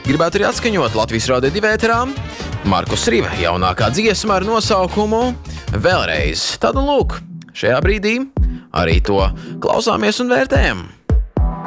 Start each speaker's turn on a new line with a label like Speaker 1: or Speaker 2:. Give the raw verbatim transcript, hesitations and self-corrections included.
Speaker 1: gribētu arī atskaņot Latvijas Rādio divi ēterā Markus Rive jaunākā dziesma ar nosaukumu Vēlreiz. Tad un lūk, šajā brīdī arī to klausāmies un vērtējam.